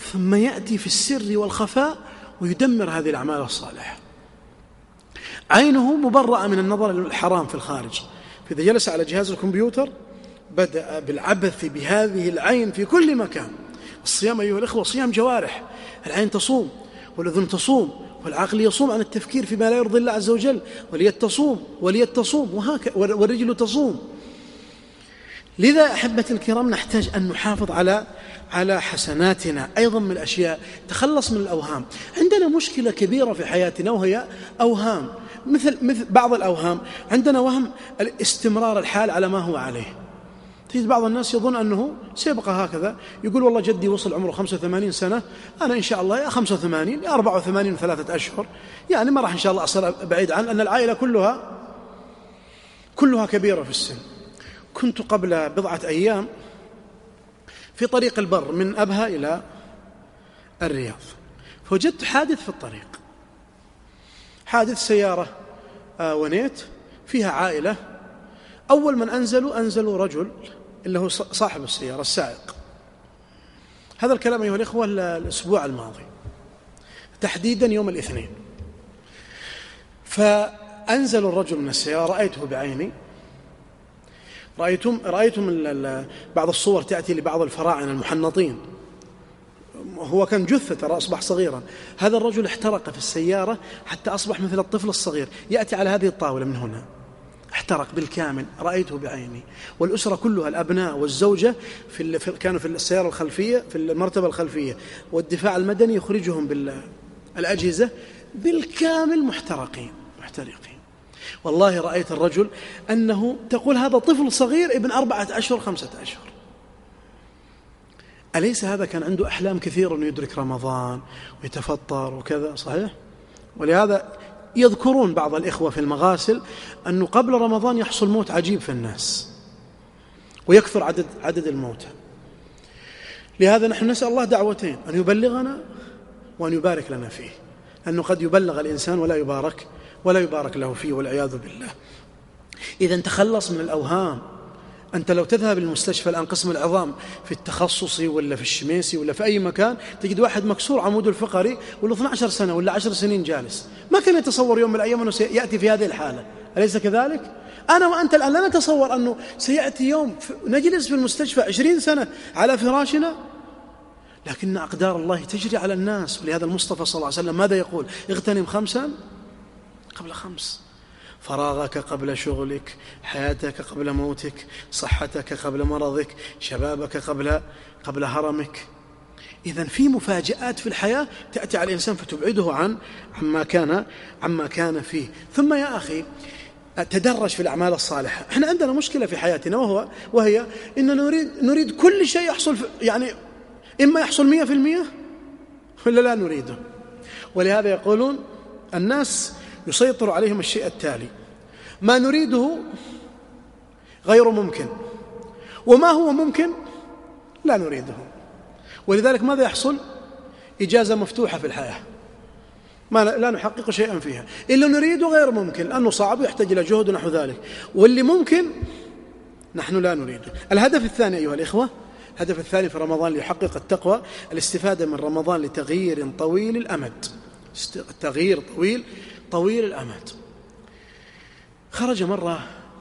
ثم يأتي في السر والخفاء ويدمر هذه الأعمال الصالحة. عينه مبرأة من النظر الحرام في الخارج، فإذا جلس على جهاز الكمبيوتر بدأ بالعبث بهذه العين في كل مكان. الصيام أيها الإخوة صيام جوارح، العين تصوم والأذن تصوم والعقل يصوم عن التفكير فيما لا يرضي الله عز وجل، واليد تصوم والرجل تصوم. لذا أحبتي الكرام نحتاج أن نحافظ على حسناتنا. أيضا من الأشياء تخلص من الأوهام. عندنا مشكلة كبيرة في حياتنا وهي أوهام، مثل بعض الأوهام. عندنا وهم الاستمرار الحال على ما هو عليه. تجد بعض الناس يظن أنه سيبقى هكذا، يقول والله جدي وصل عمره 85 سنة، أنا إن شاء الله يا 85 يا 84 3 أشهر، يعني ما راح إن شاء الله أصير بعيد عن أن العائلة كلها كبيرة في السن. كنت قبل بضعة أيام في طريق البر من أبها إلى الرياض، فوجدت حادث في الطريق، حادث سيارة ونيت فيها عائلة. أول من أنزلوا رجل اللي هو صاحب السيارة السائق. هذا الكلام أيها الإخوة الأسبوع الماضي تحديدا يوم الاثنين. فأنزل الرجل من السيارة، رأيته بعيني. رأيتم بعض الصور تأتي لبعض الفراعنة المحنطين، هو كان جثة ترى أصبح صغيرا. هذا الرجل احترق في السيارة حتى أصبح مثل الطفل الصغير، يأتي على هذه الطاولة من هنا، احترق بالكامل، رأيته بعيني. والأسرة كلها، الأبناء والزوجة كانوا في السيارة الخلفية في المرتبة الخلفية، والدفاع المدني يخرجهم بالأجهزة بالكامل محترقين. والله رأيت الرجل أنه تقول هذا طفل صغير ابن 4 أشهر 5 أشهر. أليس هذا كان عنده أحلام كثيرة أنه يدرك رمضان ويتفطر وكذا؟ صحيح. ولهذا يذكرون بعض الإخوة في المغاسل أنه قبل رمضان يحصل موت عجيب في الناس ويكثر عدد الموتى. لهذا نحن نسأل الله دعوتين، أن يبلغنا وأن يبارك لنا فيه، أنه قد يبلغ الإنسان ولا يبارك له فيه والعياذ بالله. إذا تخلص من الأوهام. أنت لو تذهب للمستشفى الآن قسم العظام في التخصصي ولا في الشميسي ولا في أي مكان، تجد واحد مكسور عموده الفقري ولا 12 سنة ولا 10 سنين جالس، ما كان يتصور يوم من الأيام أنه سيأتي في هذه الحالة. أليس كذلك؟ أنا وأنت الآن لا نتصور أنه سيأتي يوم نجلس في المستشفى 20 سنة على فراشنا، لكن أقدار الله تجري على الناس. ولهذا المصطفى صلى الله عليه وسلم ماذا يقول؟ اغتنم 5 قبل 5، فراغك قبل شغلك، حياتك قبل موتك، صحتك قبل مرضك، شبابك قبل هرمك. إذن في مفاجآت في الحياة تأتي على الإنسان فتبعده عما كان فيه. ثم يا أخي تدرج في الأعمال الصالحة. احنا عندنا مشكلة في حياتنا وهي إننا نريد كل شيء يحصل، يعني إما يحصل 100% ولا لا نريده. ولهذا يقولون الناس يسيطر عليهم الشيء التالي: ما نريده غير ممكن، وما هو ممكن لا نريده. ولذلك ماذا يحصل؟ إجازة مفتوحة في الحياة، لا نحقق شيئا فيها. إلا نريده غير ممكن لأنه صعب ويحتاج إلى جهد ونحو ذلك، واللي ممكن نحن لا نريده. الهدف الثاني أيها الإخوة، الهدف الثاني في رمضان ليحقق التقوى الاستفادة من رمضان لتغيير طويل الأمد. تغيير طويل الأمد. خرج مرة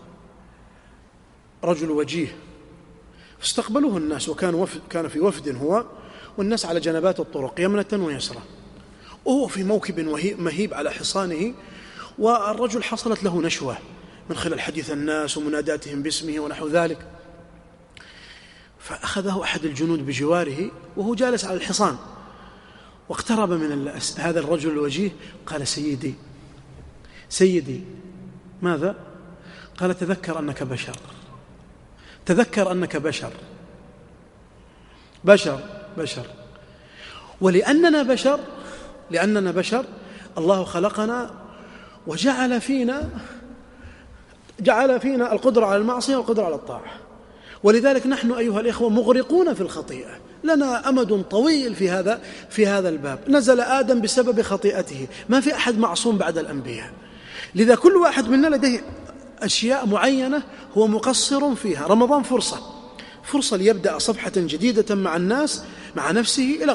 رجل وجيه فاستقبلوه الناس، كان في وفد هو والناس على جنبات الطرق يمنة ويسرى، وهو في موكب مهيب على حصانه. والرجل حصلت له نشوة من خلال حديث الناس ومناداتهم باسمه ونحو ذلك، فأخذه أحد الجنود بجواره وهو جالس على الحصان، واقترب من هذا الرجل الوجيه قال: سيدي ماذا؟ قال: تذكر أنك بشر، ولأننا بشر الله خلقنا وجعل فينا القدرة على المعصية والقدرة على الطاعة، ولذلك نحن أيها الإخوة مغرقون في الخطيئة، لنا أمد طويل في هذا الباب. نزل آدم بسبب خطيئته، ما في أحد معصوم بعد الأنبياء، لذا كل واحد منا لديه أشياء معينة هو مقصر فيها. رمضان فرصة ليبدأ صفحة جديدة مع الناس، مع نفسه، إلى